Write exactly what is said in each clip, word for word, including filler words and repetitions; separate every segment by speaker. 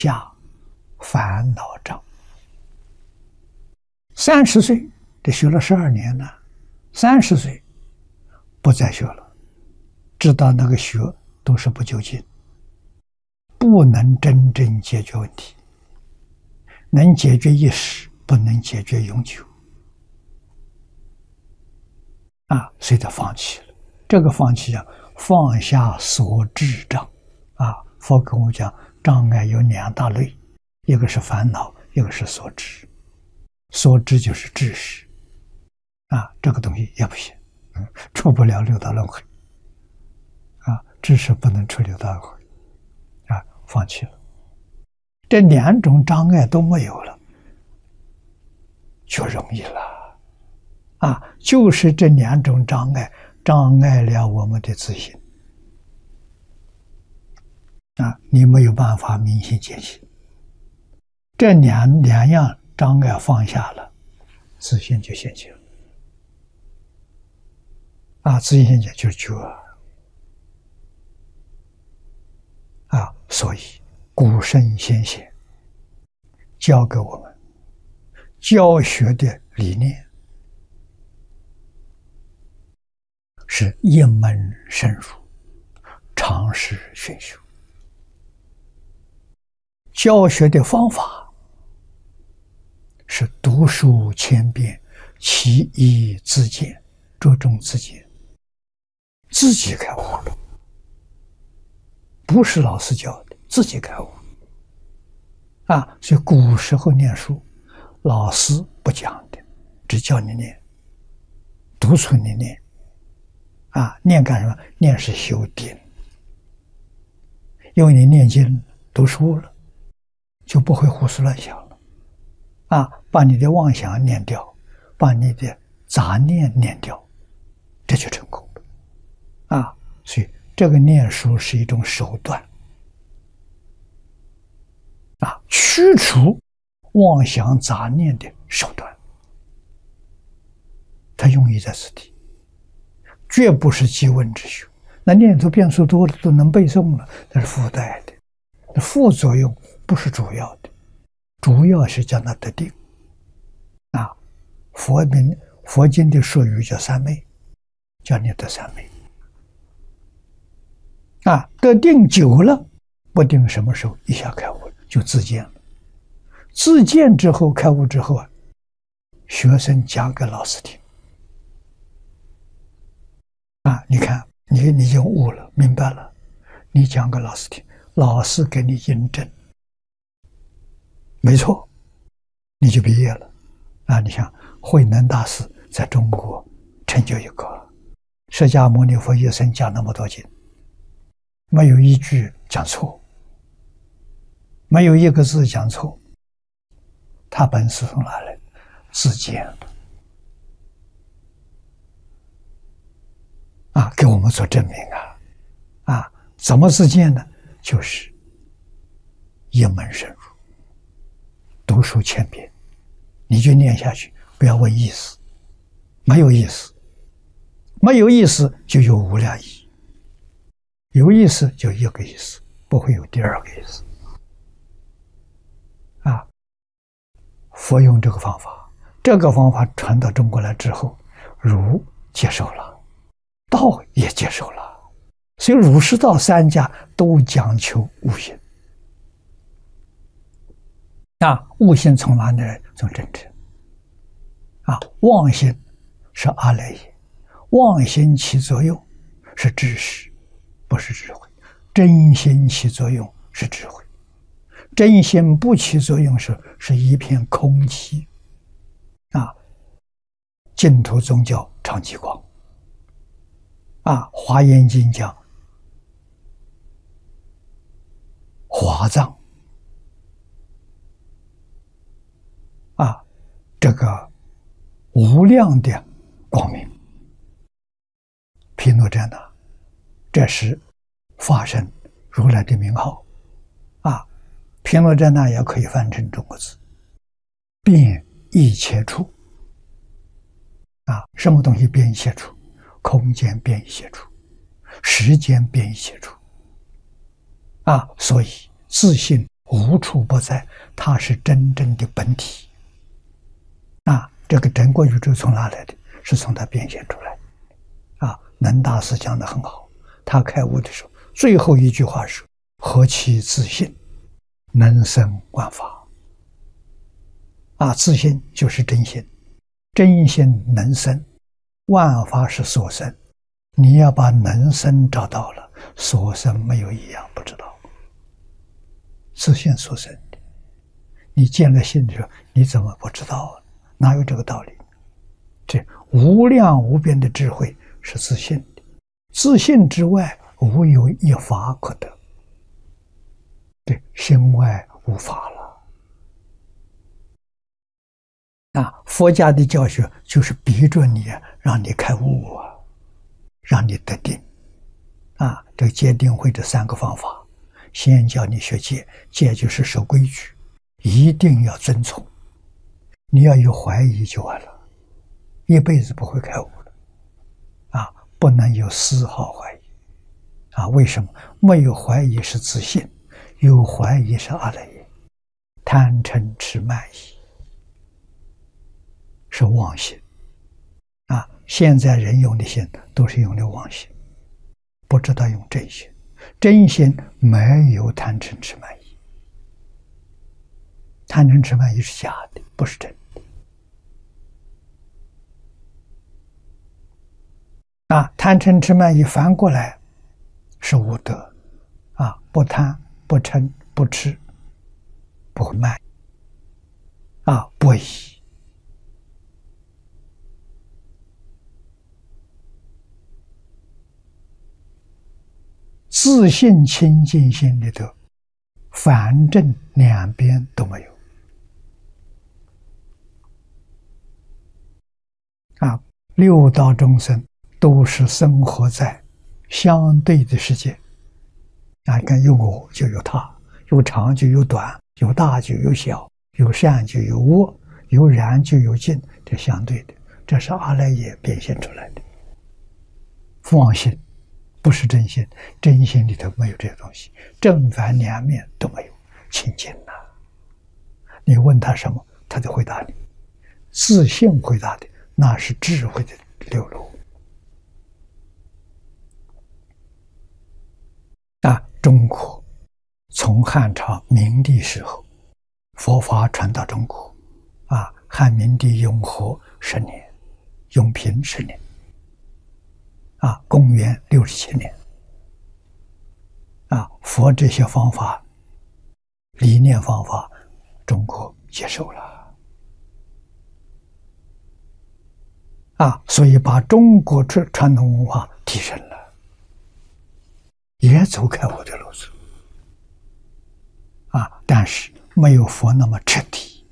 Speaker 1: 下烦恼障。三十岁，这学了十二年了，三十岁不再学了，知道那个学都是不究竟，不能真正解决问题，能解决一时，不能解决永久。啊，所以他放弃了。这个放弃啊，放下所知障。啊，佛跟我讲，障碍有两大类，一个是烦恼，一个是所知。所知就是知识。啊，这个东西也不行，嗯，出不了六道轮回。啊，知识不能出六道轮回。啊，放弃了。这两种障碍都没有了，就容易了。啊，就是这两种障碍障碍了我们的自信。啊，你没有办法明心见性。这两两样障碍放下了，自信就现前了。啊，自信现前就是觉。啊，所以古圣先贤教给我们教学的理念是一门深入，常识熏修。教学的方法是读书千遍，其义自见，着重自见，自己开悟了，不是老师教的，自己开悟。啊，所以古时候念书，老师不讲的，只教你念，督促你念。啊，念干什么？念是修定，因为你念经读书了，就不会胡思乱想了。啊，把你的妄想念掉，把你的杂念念掉，这就成功了。啊，所以这个念书是一种手段。啊，驱除妄想杂念的手段，它用意在此地，绝不是即问之学。那念头变数多了，都能背诵了，那是附带的，副作用不是主要的，主要是叫它得定。啊，佛名佛经的术语叫三昧，叫你得三昧。啊，得定久了，不定什么时候一下开悟了，就自见了。自见之后，开悟之后啊，学生讲给老师听。啊，你看，你你已经悟了，明白了，你讲给老师听，老师给你印证，没错，你就毕业了。啊，你想慧能大师在中国成就一个，释迦牟尼佛一生讲那么多经，没有一句讲错，没有一个字讲错，他本事从哪来？自见。啊，给我们做证明啊！啊，怎么自见呢？就是一门深入，读书千遍，你就念下去，不要问意思，没有意思，没有意思就有无量意，有意思就一个意思，不会有第二个意思。啊，佛用这个方法，这个方法传到中国来之后，儒接受了。道也接受了，所以儒释道三家都讲求悟性。啊，悟性从哪里来？从真诚。啊，妄心是阿赖耶，妄心起作用是知识，不是智慧；真心起作用是智慧，真心不起作用是是一片空气。啊，净土宗教常寂光。啊，华严经讲华藏。啊，这个无量的光明，毗卢遮那，这是法身如来的名号。啊，毗卢遮那也可以翻成中国字，遍一切处。啊，什么东西遍一切处？空间遍一切处，时间遍一切处。啊，所以自信无处不在，它是真正的本体。啊，这个整个宇宙从哪来的？是从它变现出来的。啊，能大师讲得很好，他开悟的时候，最后一句话是：何其自信，能生万法。啊，自信就是真心，真心能生，万法是所生。你要把能生找到了，所生没有一样不知道。自信所生的，你见了性的时候，你怎么不知道？哪有这个道理？这无量无边的智慧是自信的，自信之外无有一法可得。对，心外无法了。啊，佛家的教学就是逼着你，让你开悟啊，让你得定。啊，这个戒定慧这三个方法，先教你学戒，戒就是守规矩，一定要遵从。你要有怀疑就完了，一辈子不会开悟了。啊，不能有丝毫怀疑。啊，为什么？没有怀疑是自信，有怀疑是阿赖耶，贪嗔痴慢疑是妄心。啊，现在人用的心都是用的妄心，不知道用真心。真心没有贪嗔痴慢疑，贪嗔痴慢疑是假的，不是真的。啊，贪嗔痴慢疑反过来是无德。啊，不贪不嗔不痴不慢，啊，不疑。自信清净心里头，反正两边都没有。啊，六道众生都是生活在相对的世界。啊，你看有我就有他，有长就有短，有大就有小，有善就有恶，有染就有净，这相对的，这是阿赖耶变现出来的妄心。不是真心，真心里头没有这些东西，正反两面都没有，清净呐。你问他什么，他就回答你。自信回答的，那是智慧的流露。啊，中国从汉朝明帝时候，佛法传到中国，啊，汉明帝永和十年，永平十年。啊，公元六十七年，啊，佛这些方法、理念方法，中国接受了，啊，所以把中国传传统文化提升了，也走开我的路子，啊，但是没有佛那么彻底，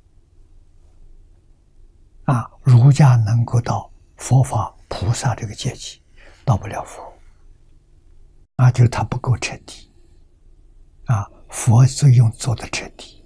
Speaker 1: 啊，儒家能够到佛法菩萨这个阶级。到不了佛，啊，就是他不够彻底，啊，佛作用做的彻底，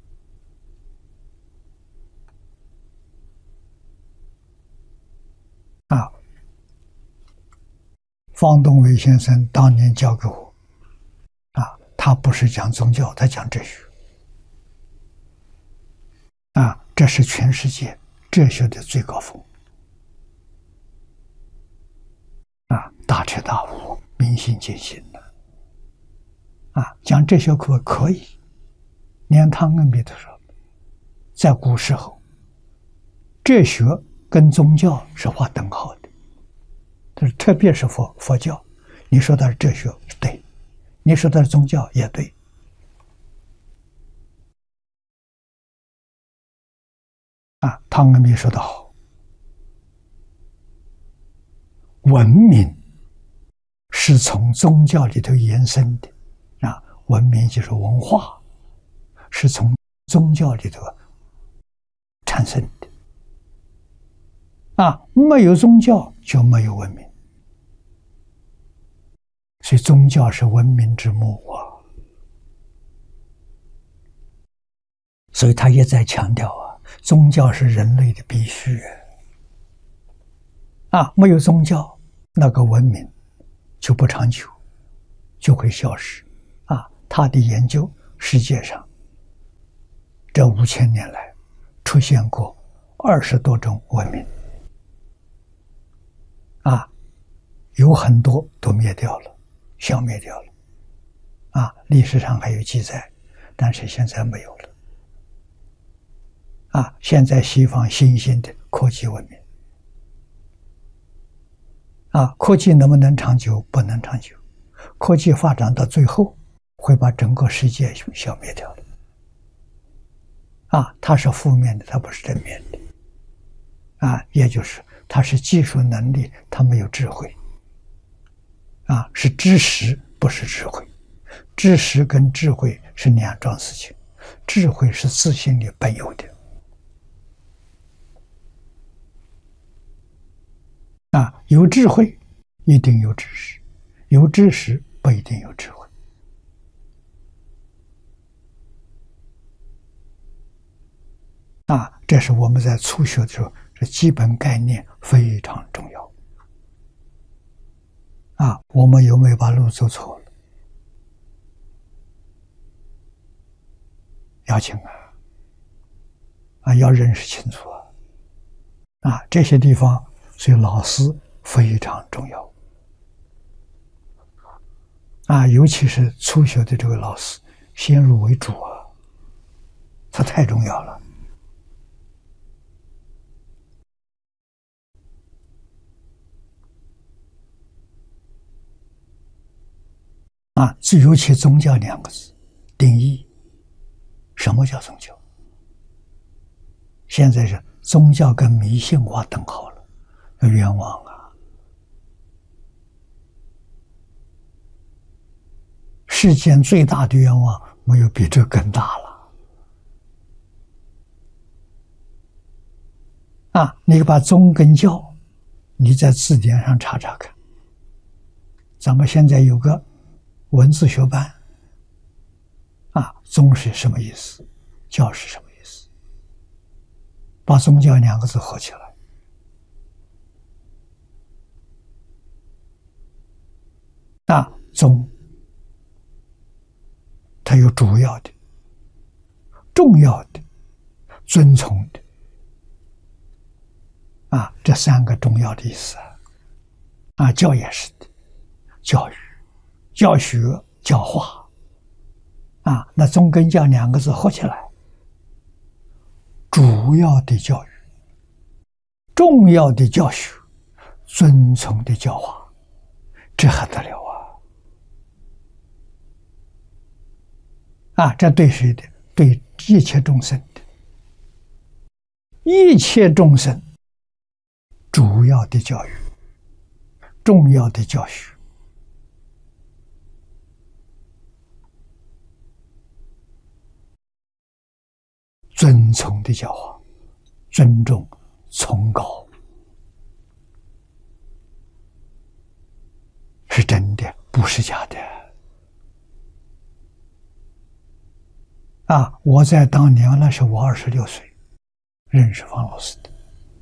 Speaker 1: 啊，方东伟先生当年教给我，啊，他不是讲宗教，他讲哲学，啊，这是全世界哲学的最高峰。啊，大彻大悟，明心见性的，啊，讲这些课可以。连汤恩比都说，在古时候，哲学跟宗教是划等号的，就是特别是佛佛教，你说它是哲学对，你说它是宗教也对。啊，汤恩比说得好。文明是从宗教里头延伸的，啊，文明就是文化，是从宗教里头产生的，啊，没有宗教就没有文明，所以宗教是文明之母啊。所以他也在强调啊，宗教是人类的必须。啊，没有宗教，那个文明就不长久，就会消失。啊，他的研究世界上这五千年来出现过二十多种文明，啊，有很多都灭掉了，消灭掉了，啊，历史上还有记载，但是现在没有了。啊，现在西方新兴的科技文明，啊，科技能不能长久？不能长久。科技发展到最后，会把整个世界消灭掉的。啊，它是负面的，它不是正面的。啊，也就是它是技术能力，它没有智慧。啊，是知识，不是智慧。知识跟智慧是两桩事情，智慧是自性里本有的。啊，有智慧一定有知识，有知识不一定有智慧。啊，这是我们在初学的时候，这基本概念非常重要。啊，我们有没有把路走错了？要紧啊！啊，要认识清楚啊！啊，这些地方，所以老师非常重要。啊，尤其是初学的这个老师，先入为主啊，它太重要了。啊，尤其宗教两个字定义，什么叫宗教？现在是宗教跟迷信划等号了，冤枉啊！世间最大的冤枉，没有比这更大了。啊，你把宗跟教，你在字典上查查看。咱们现在有个文字学班，啊，宗是什么意思？教是什么意思？把宗教两个字合起来。啊，宗，它有主要的、重要的、遵从的，啊，这三个重要的意思啊。啊，教也是的，教育、教学、教化。啊，那宗跟教两个字合起来，主要的教育、重要的教学、遵从的教化，这还得了啊！啊，这对谁的？对一切众生的。一切众生主要的教育、重要的教学，遵从的教化，尊重、崇高，是真的，不是假的。啊！我在当年，那是我二十六岁，认识方老师的，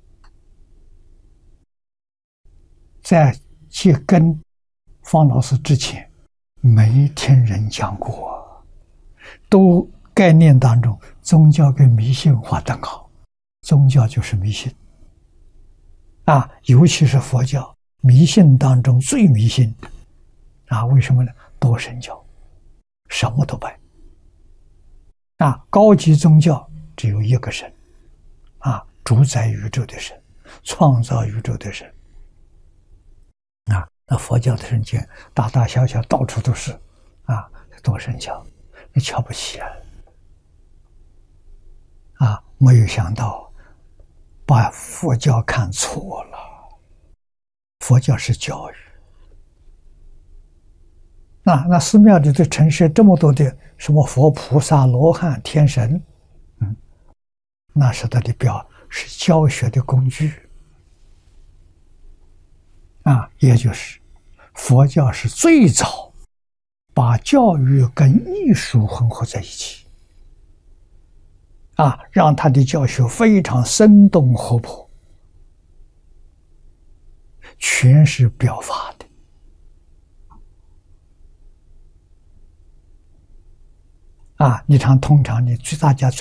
Speaker 1: 在去跟方老师之前，没听人讲过，都概念当中，宗教跟迷信划等号，宗教就是迷信，啊，尤其是佛教，迷信当中最迷信的，啊，为什么呢？多神教，什么都拜。啊，高级宗教只有一个神，啊，主宰宇宙的神，创造宇宙的神。啊，那佛教的神经大大小小到处都是，啊，多神教，你瞧不起啊！啊，没有想到把佛教看错了，佛教是教育。那那寺庙里头陈设这么多的什么佛菩萨、罗汉、天神，嗯，那是它的表，是教学的工具。啊，也就是佛教是最早把教育跟艺术混合在一起，啊，让他的教学非常生动活泼，全是表法的。 啊，你常通常你最大家最